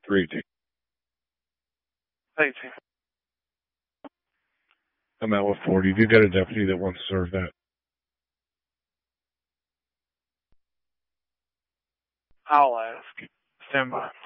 318. Thank you. I'm out with 40. Have you got a deputy that wants to serve that? I'll ask. Stand by.